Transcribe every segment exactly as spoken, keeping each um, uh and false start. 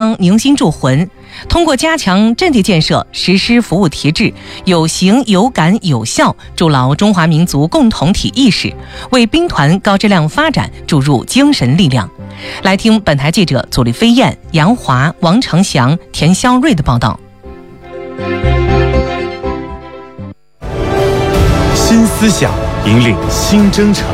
将凝心铸魂，通过加强阵地建设、实施服务提质，有形有感有效，筑牢中华民族共同体意识，为兵团高质量发展注入精神力量。来听本台记者祖丽飞燕、杨华、王成祥、田肖瑞的报道。 新思想引领新征程。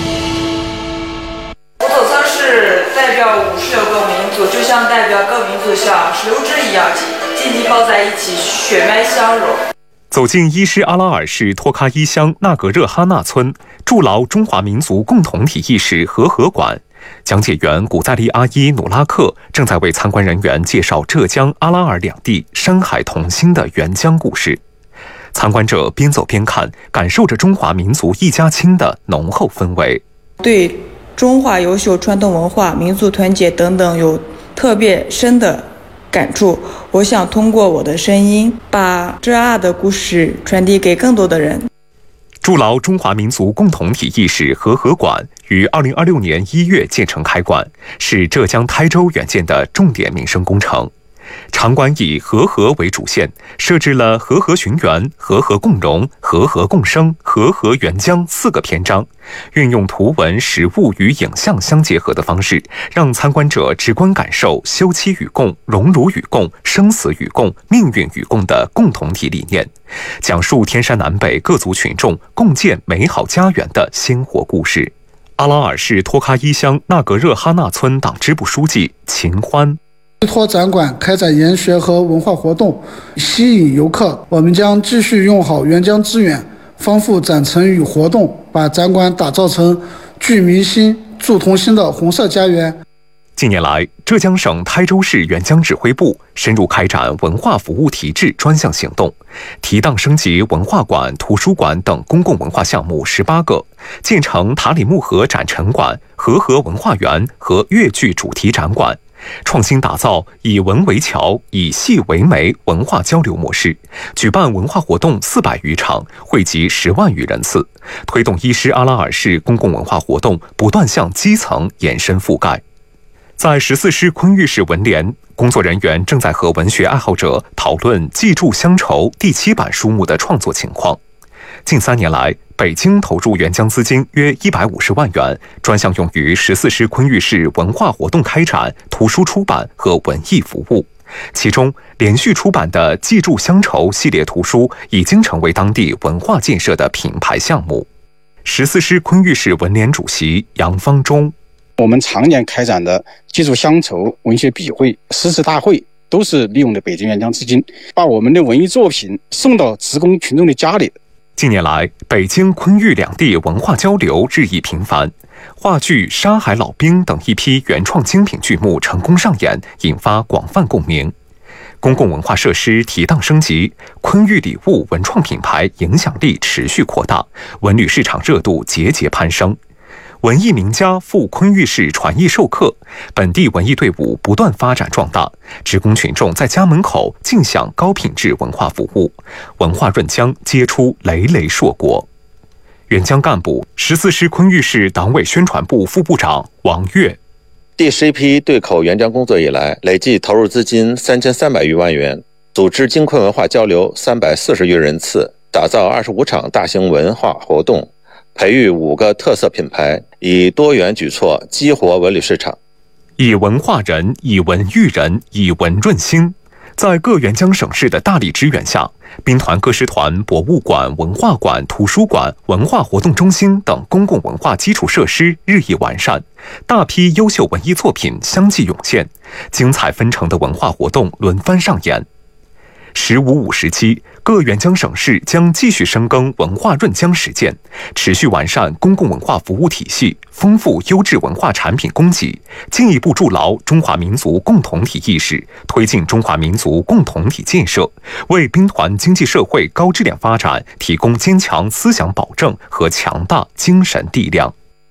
虎头仓是代表五十六个民族，就像代表各民族像十六支一样紧紧抱在一起，血脉相融。 走进伊施阿拉尔市托喀伊乡纳格热哈纳村，筑牢中华民族共同体意识和合馆。讲解员古赞利阿伊努拉克正在为参观人员介绍浙江阿拉尔两地山海同心的援疆故事。参观者边走边看，感受着中华民族一家亲的浓厚氛围。 对中华优秀传统文化、民族团结等等有特别深的感触。我想通过我的声音，把这样的故事传递给更多的人。 筑牢中华民族共同体意识和合馆于二零二六年一月建成开馆，是浙江台州援建的重点民生工程。场馆以和合为主线，设置了和合寻源、和合共荣、和合共生、和合援疆四个篇章，运用图文、实物与影像相结合的方式，让参观者直观感受休戚与共、荣辱与共、生死与共、命运与共的共同体理念，讲述天山南北各族群众共建美好家园的鲜活故事。阿拉尔市托喀伊乡纳格热哈纳村党支部书记秦欢： 依托展馆开展研学和文化活动，吸引游客。我们将继续用好援疆资源，丰富展陈与活动，把展馆打造成聚民心、筑同心的红色家园。 近年来，浙江省台州市援疆指挥部深入开展文化服务提质专项行动，提档升级文化馆、图书馆等公共文化项目十八个，建成塔里木河展陈馆、和合文化园和粤剧主题展馆。创新打造以文为桥、以戏为媒文化交流模式，举办文化活动四百余场，惠及十万余人次，推动伊施阿拉尔市公共文化活动不断向基层延伸覆盖。在十四师昆玉市文联，工作人员正在和文学爱好者讨论《记住乡愁》第七版书目的创作情况。近三年来，北京投入援疆资金约一百五十万元，专项用于十四师昆玉市文化活动开展、图书出版和文艺服务。其中，连续出版的《记住乡愁》系列图书已经成为当地文化建设的品牌项目。十四师昆玉市文联主席杨方忠： 我们常年开展的记住乡愁文学笔会、诗词大会，都是利用的北京援疆资金，把我们的文艺作品送到职工群众的家里。 近年来，北京昆玉两地文化交流日益频繁，话剧《沙海老兵》等一批原创精品剧目成功上演，引发广泛共鸣。公共文化设施提档升级，昆玉礼物文创品牌影响力持续扩大，文旅市场热度节节攀升。文艺名家赴昆玉市传艺授课，本地文艺队伍不断发展壮大，职工群众在家门口尽享高品质文化服务，文化润疆结出累累硕果。援疆干部、十四师昆玉市党委宣传部副部长王跃： 第十一批对口援疆工作以来，累计投入资金三千三百余万元，组织京昆文化交流三百四十余人次，打造二十五场大型文化活动，培育五个特色品牌，以多元举措激活文旅市场。 以文化人，以文育人，以文润心。在各援疆省市的大力支援下，兵团各师团博物馆、文化馆、图书馆、文化活动中心等公共文化基础设施日益完善，大批优秀文艺作品相继涌现，精彩纷呈的文化活动轮番上演。十五五时期，各援疆省市将继续深耕文化润疆实践，持续完善公共文化服务体系，丰富优质文化产品供给，进一步筑牢中华民族共同体意识，推进中华民族共同体建设，为兵团经济社会高质量发展提供坚强思想保证和强大精神力量。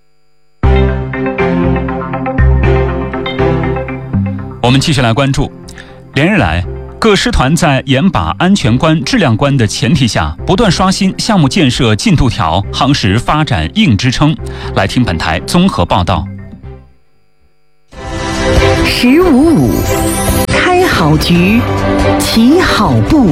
我们继续来关注，连日来，各师团在严把安全关、质量关的前提下，不断刷新项目建设进度条，夯实发展硬支撑。来听本台综合报道。 十五五好局，起好步。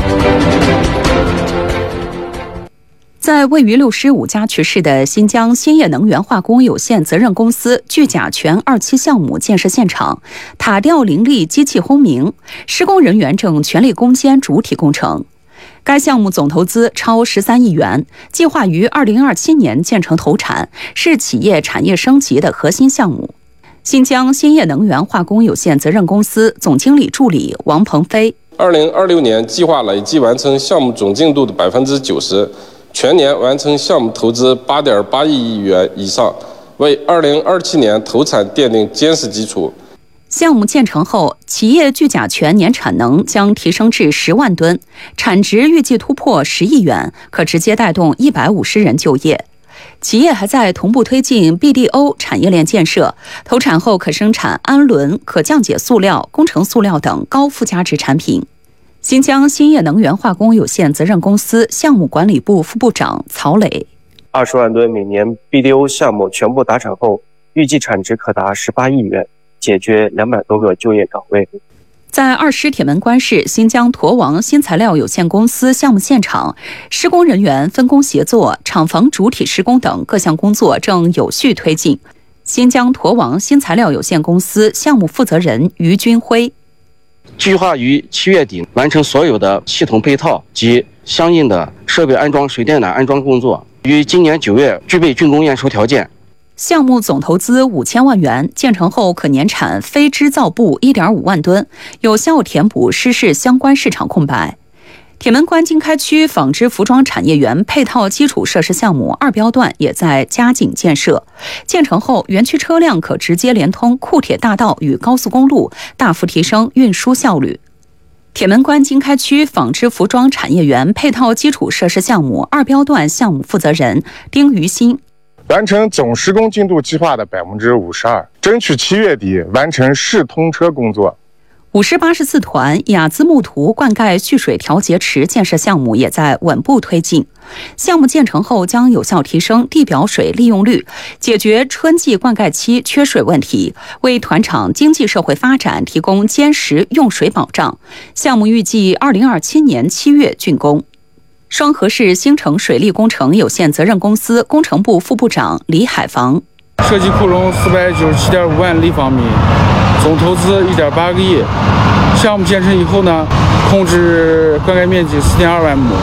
在位于六十五家区市的新疆兴业能源化工有限责任公司聚甲醛二期项目建设现场，塔吊林立，机器轰鸣，施工人员正全力攻坚主体工程。该项目总投资超十三亿元，计划于二零二七年建成投产，是企业产业升级的核心项目。新疆兴业能源化工有限责任公司总经理助理王鹏飞： 二零二六年计划累计完成项目总进度的百分之九十。全年完成项目投资八点八亿元以上，为二零二七年投产奠定坚实基础。 项目建成后，企业聚甲醛年产能将提升至十万吨，产值预计突破十亿元，可直接带动一百五十人就业。企业还在同步推进 B D O 产业链建设，投产后可生产氨纶、可降解塑料、工程塑料等高附加值产品。新疆兴业能源化工有限责任公司项目管理部副部长曹磊： 二十万吨每年 B D O 项目全部达产后，预计产值可达十八亿元，解决两百多个就业岗位。 在二师铁门关市新疆驼王新材料有限公司项目现场，施工人员分工协作，厂房主体施工等各项工作正有序推进。新疆驼王新材料有限公司项目负责人于军辉： 计划于七月底完成所有的系统配套及相应的设备安装、水电缆安装工作，于今年九月具备竣工验收条件。 项目总投资五千万元，建成后可年产非织造布一点五万吨，有效填补失事相关市场空白。铁门关经开区纺织服装产业园配套基础设施项目二标段也在加紧建设，建成后园区车辆可直接连通库铁大道与高速公路，大幅提升运输效率。铁门关经开区纺织服装产业园配套基础设施项目二标段项目负责人丁于新： 完成总施工进度计划的百分之五十二，争取七月底完成试通车工作。 五师八十四团雅兹木图灌溉蓄水调节池建设项目也在稳步推进。项目建成后将有效提升地表水利用率，解决春季灌溉期缺水问题，为团厂经济社会发展提供坚实用水保障。项目预计二零二七年七月竣工。双河市兴城水利工程有限责任公司工程部副部长李海防： 设计库容四百九十七点五万立方米，总投资一点八个亿。项目建成以后呢，控制灌溉面积四点二万亩。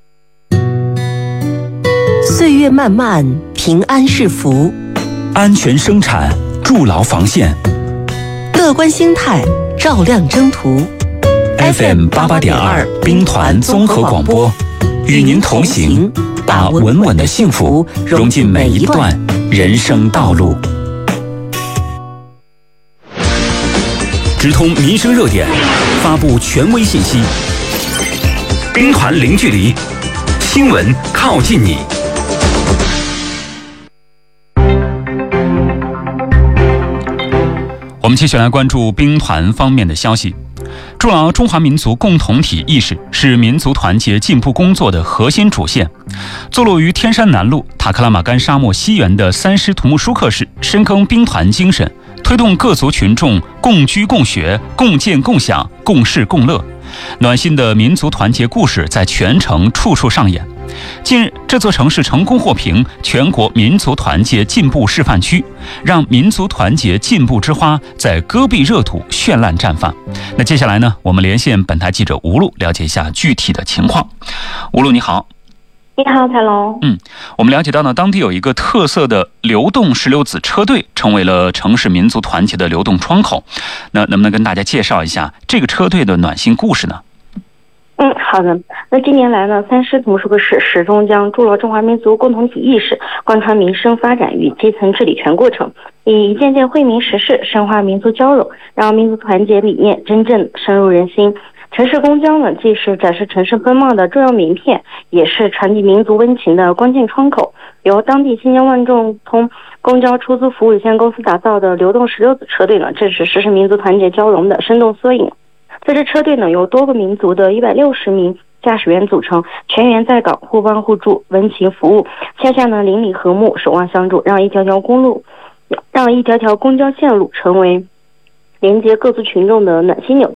岁月漫漫，平安是福； 安全生产，筑牢防线； 乐观心态，照亮征途。 F M 八八点二兵团综合广播，与您同行，把稳稳的幸福融进每一段人生道路。直通民生热点，发布权威信息，兵团零距离，新闻靠近你。 我们继续来关注兵团方面的消息。筑牢中华民族共同体意识是民族团结进步工作的核心主线。坐落于天山南麓塔克拉玛干沙漠西缘的三师土木舒克市，深耕兵团精神，推动各族群众共居共学、共建共享、共事共乐。暖心的民族团结故事在全城处处上演。近日，这座城市成功获评全国民族团结进步示范区，让民族团结进步之花在戈壁热土绚烂绽放。那接下来呢，我们连线本台记者吴璐，了解一下具体的情况。吴璐，你好。 你好，彩龙。 嗯，我们了解到呢，当地有一个特色的流动石榴籽车队，成为了城市民族团结的流动窗口。那能不能跟大家介绍一下这个车队的暖心故事呢？ 嗯，好的。那近年来呢，三师土木舒克市始终将筑牢中华民族共同体意识贯穿民生发展与基层治理全过程，以一件件惠民实事深化民族交融，让民族团结理念真正深入人心。城市公交呢，既是展示城市风貌的重要名片，也是传递民族温情的关键窗口。由当地新疆万众通公交出租服务有限公司打造的流动石榴籽车队呢，正是实施民族团结交融的生动缩影。这支车队呢，由多个民族的一百六十名驾驶员组成，全员在岗，互帮互助，温情服务，恰恰呢邻里和睦，守望相助，让一条条公路，让一条条公交线路成为连接各族群众的暖心纽带。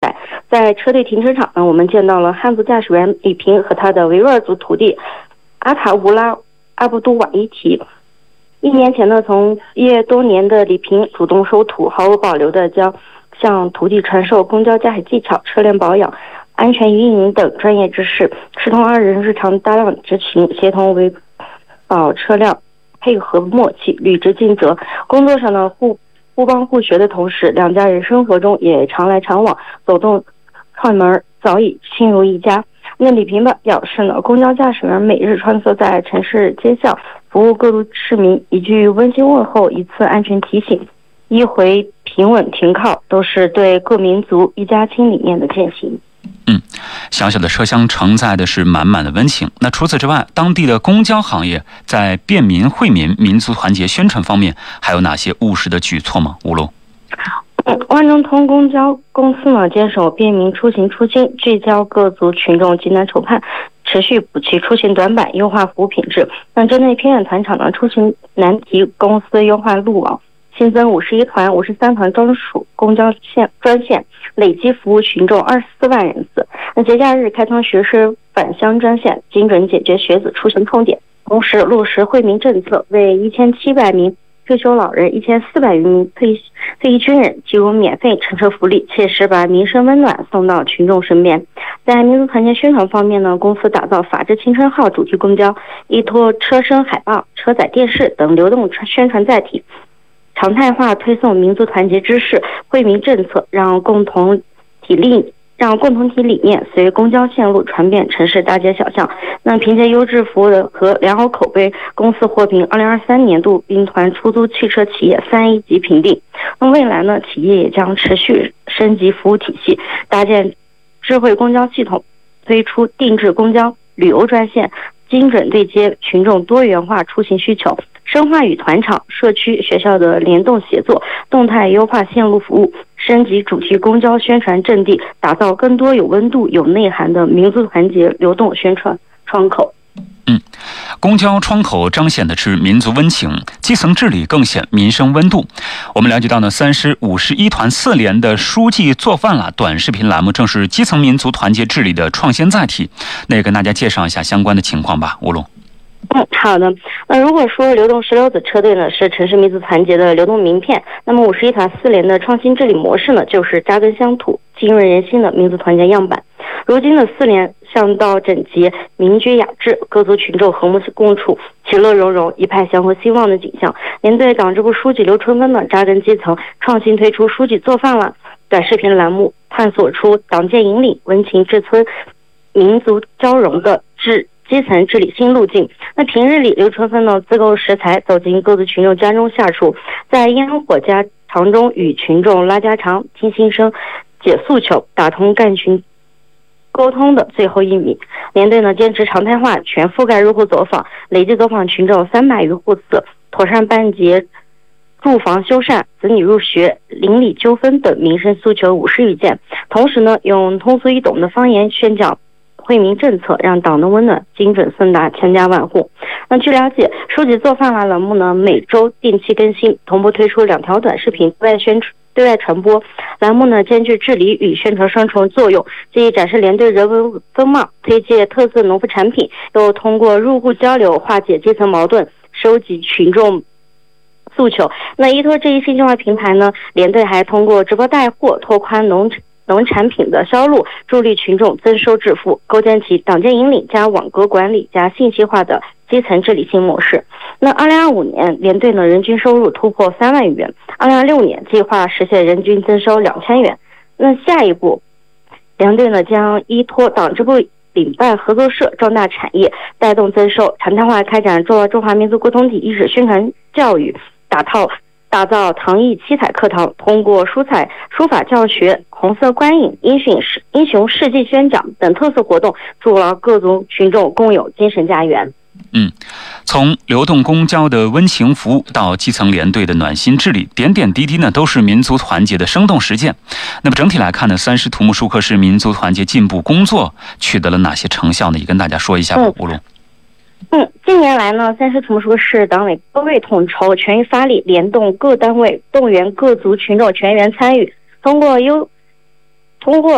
在车队停车场呢，我们见到了汉族驾驶员李平和他的维吾尔族徒弟阿塔乌拉阿布都瓦伊提。一年前呢，从业多年的李平主动收徒，毫无保留地将向徒弟传授公交驾驶技巧、车辆保养、安全运营等专业知识，师同二人日常搭档执勤，协同维保车辆配合默契，履职尽责。工作上呢，互互帮互学的同时，两家人生活中也常来常往，走动串门，早已亲如一家。那李平吧表示呢，公交驾驶员每日穿梭在城市街巷，服务各路市民，一句温馨问候，一次安全提醒，一回平稳停靠，都是对各民族一家亲理念的践行。 嗯，小小的车厢承载的是满满的温情。那除此之外，当地的公交行业在便民惠民、民族团结宣传方面还有哪些务实的举措吗？吴璐。 万中通公交公司呢，坚守便民出行初心，聚焦各族群众急难愁盼，持续补齐出行短板，优化服务品质。那针对偏远团场呢，出行难题，公司优化路网，新增五十一团、五十三团专属公交线专线，累计服务群众二十四万人次。那节假日开通学师返乡专线，精准解决学子出行痛点，同时落实惠民政策，为一千七百名退休老人、一千四百余名退退役军人提供免费乘车福利，切实把民生温暖送到群众身边。在民族团结宣传方面呢，公司打造法治青春号主题公交，依托车身海报、车载电视等流动宣传载体，常态化推送民族团结知识、惠民政策，让共同体力让共同体理念随公交线路传遍城市大街小巷。那凭借优质服务的和良好口碑，公司获评二零二三年度兵团出租汽车企业三 A 级评定。那未来呢，企业也将持续升级服务体系，搭建智慧公交系统，推出定制公交旅游专线，精准对接群众多元化出行需求，深化与团场、社区、学校的联动协作，动态优化线路服务，升级主题公交宣传阵地，打造更多有温度、有内涵的民族团结流动宣传窗口。 嗯，公交窗口彰显的是民族温情，基层治理更显民生温度。我们了解到呢，三师五十一团四连的书记做饭了短视频栏目，正是基层民族团结治理的创新载体。那也跟大家介绍一下相关的情况吧，吴龙。 嗯，好的。那如果说流动十六子车队呢是城市民族团结的流动名片，那么五十一团四连的创新治理模式呢，就是扎根乡土、浸润人心的民族团结样板。如今的四连巷道整洁、民居雅致，各族群众和睦共处，其乐融融，一派祥和兴旺的景象。连队党支部书记刘春芬呢，扎根基层，创新推出书记做饭了短视频栏目，探索出党建引领、温情至村、民族交融的治基层治理新路径。那平日里，刘春芬呢自购食材，走进各族群众家中下厨，在烟火家常中与群众拉家常、听心声、解诉求，打通干群沟通的最后一米。连队呢坚持常态化全覆盖入户走访，累计走访群众三百余户次，妥善办结住房修缮、子女入学、邻里纠纷等民生诉求五十余件。同时呢，用通俗易懂的方言宣讲惠民政策，让党的温暖精准送达千家万户。那据了解，书记做饭啦栏目呢每周定期更新，同步推出两条短视频对外宣传。对外传播栏目呢，兼具治理与宣传双重作用，既展示连队人文风貌，推介特色农副产品，又通过入户交流化解基层矛盾，收集群众诉求。那依托这一信息化平台呢，连队还通过直播带货，拓宽农农产品的销路，助力群众增收致富，构建起党建引领加网格管理加信息化的基层治理新模式。那二零二五年，连队呢人均收入突破三万元，二零二六年计划实现人均增收两千元。那下一步，连队呢将依托党支部领办合作社壮大产业，带动增收，常态化开展中中华民族共同体意识宣传教育，打套打造唐艺七彩课堂，通过书彩书法教学、红色观影、英雄事英雄事迹宣讲等特色活动，助劳各族群众共有精神家园。 嗯，从流动公交的温情服务到基层连队的暖心治理，点点滴滴呢都是民族团结的生动实践。那么整体来看呢，三师土木舒克市民族团结进步工作取得了哪些成效呢？也跟大家说一下吧，吴龙。 嗯，近年来呢，三师土木舒克市党委高位统筹，全域发力，联动各单位，动员各族群众全员参与，通过优通过